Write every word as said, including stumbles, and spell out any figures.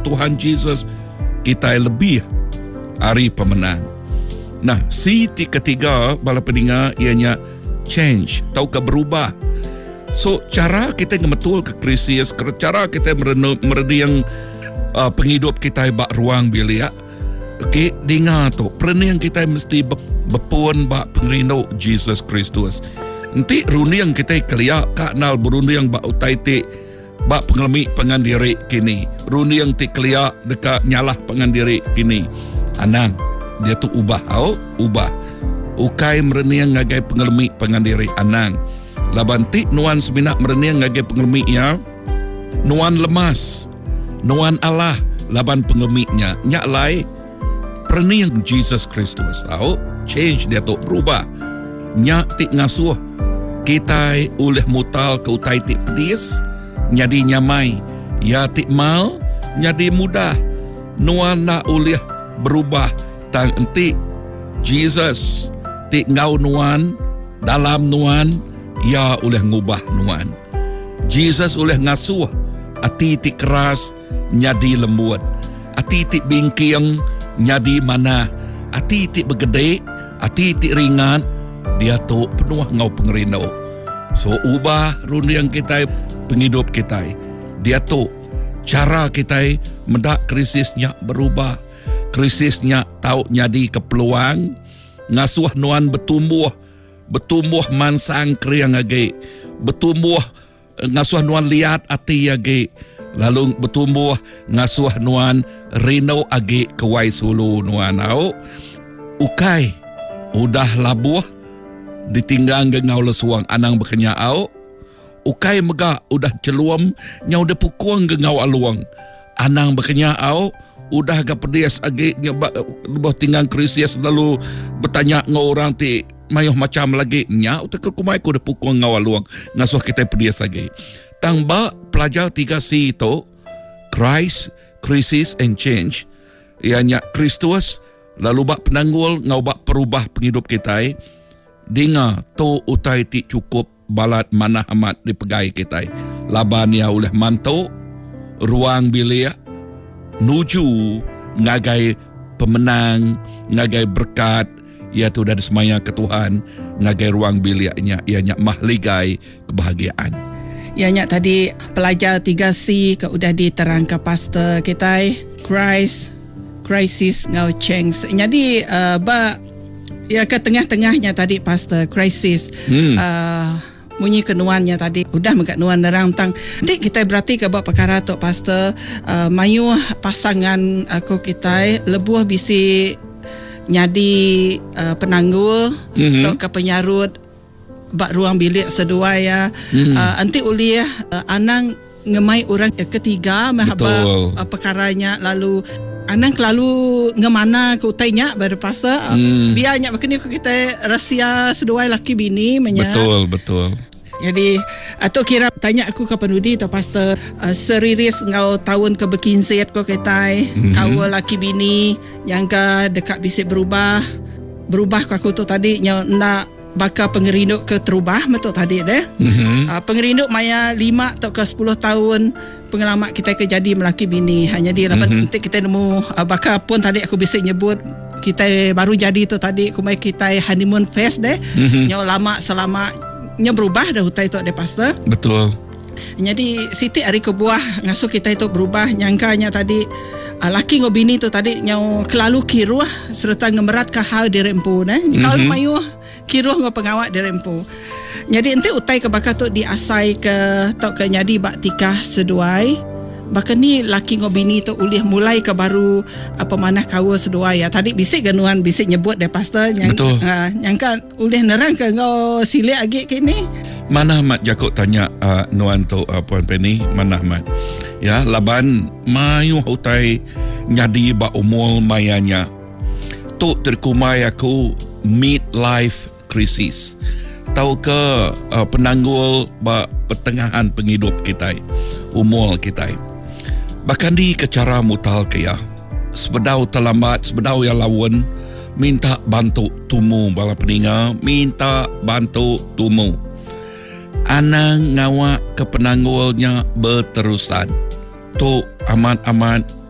Tuhan Jesus, kita lebih hari pemenang. Nah, si ketiga bala pendengar ianya change, tau ke berubah. So, cara kita ngemetul ke krisis, cara kita meredi yang uh, penghidup kita bak ruang bilik. Okey, dengar tu, perni yang kita mesti berpuan bak pengerino Jesus Kristus. Nanti runi yang kita keliak kaknal beruni yang bak utai ti bak pengelmi pengandiri kini. Runi yang ti keliak dekat nyalah pengandiri kini. Anang, dia tu ubah, au, ubah. Ukai mereni yang ngagai pengelmi pengandiri anang. Labanti nuan sebinak mereni yang ngagai pengelmi ya. Nuan lemas, nuan Allah laban pengelminya. Nyak lai perni yang Jesus Kristus, au, change dia tu berubah. Nyak ti ngasuh kita oleh mutal ke utai ti pedis, nyadi nyamai. Ya ti mal, nyadi mudah. Nuan nak oleh berubah tang enti Jesus ti ngau nuan dalam nuan ya oleh ngubah nuan. Jesus oleh ngasuh ati ti keras nyadi lembut, ati ti bingking nyadi mana, ati ti begede, ati ti ringan, dia tu penuh ngau pengerino. So ubah runi yang kita penghidup kita. Dia tu cara kita mendak krisisnya berubah. Krisisnya tahu nyadi ke peluang, ngasuh nuan bertumbuh, bertumbuh mansang kriang age, bertumbuh ngasuh nuan liat ati age, lalu bertumbuh ngasuh nuan rino age kewai sulu nuan au, ukai udah labuh ditinggang ngau lesuang anang bekenya au, ukai mega udah celuam nyau de pukuang ngau aluang, anang bekenya au. Udah agak pedas agi lebih tinggal krisis lalu bertanya ngau orang ti mayuh macam lagi nya utak ke kumai ku de pukul ngau luang ngasuh kita pedas lagi. Tang ba pelajar tiga C itu Christ, crisis and change. Ianya Kristus lalu bak penanggul ngau bak perubah penghidup kita. Dengar to utai ti cukup balat mana amat dipegai kita. Laban ya oleh mantu ruang bilik nuju ngagai pemenang, ngagai berkat, iaitu dari semaya ke Tuhan, ngagai ruang biliknya, ianya mahligai kebahagiaan. Ianya tadi pelajar tiga C ke udah diterang ke pastor kita, Christ, crisis ngau change. Jadi uh, ba ya ke tengah-tengahnya tadi pastor crisis. Hmm. Uh, Munyi kenuannya tadi udah megat nuan nerang tang nanti kita berarti ke buat perkara tok pastor uh, mayu pasangan aku kita lebuh bisi nyadi uh, penanggul mm-hmm. tok ke penyarut bak ruang bilik sedua ya mm-hmm. uh, anti uli uh, anang ngemai orang ketiga mahaba uh, perkaranya lalu anang kelalu ngemana ke utainya baru pastor hmm. biarnya makanya kita rahsia sedua laki bini menya. Betul betul. Jadi atau kira tanya aku ke penudi atau pastor uh, seriris ngau tahun ke bekinset ko kita hmm. kau laki bini yang ke dekat bisa berubah berubah aku tu tadi yang nak bakal pengerinduk ke terubah betul tadi deh. Mm-hmm. Uh, pengerinduk maya lima atau ke sepuluh tahun pengalaman kita ke jadi melaki bini hanya di lapan mm-hmm. kita nemu uh, bakal pun tadi aku bisa nyebut kita baru jadi tu tadi kumai kita honeymoon phase deh. Mm-hmm. Nyau lama selama nya berubah dah hutai tu deh pastor. Betul. Jadi Siti hari kebuah ngasuh kita itu berubah nyangkanya tadi uh, laki ngobini tu tadi nyau kelalu kiruah serta ngemerat ke hal dirempu nah. Mm-hmm. Kalau mayu kiruh ngau pengawak dirempu. Jadi ente utai ke bakal tu diasai ke tok ke nyadi bak tikah seduai. Bahkan ni laki ngau bini tu ulih mulai ke baru apa mana kawa seduai ya. Tadi bisik ganuan bisik nyebut deh pastor yang uh, nyangka ulih nerang ke ngau silik agi kini. Mana mat Jakub tanya uh, nuan tu uh, Puan Penny, mana mat? Ya, laban mayu utai nyadi bak umur mayanya. Tu terkumai aku midlife krisis. Tahu ke uh, penanggul ba, pertengahan penghidup kita, umur kita. Bahkan di ke cara mutal ke ya. Sebedau terlambat, sebedau yang lawan, minta bantu tumu bala peninga, minta bantu tumu. Anang ngawak ke penanggulnya berterusan. Tu amat-amat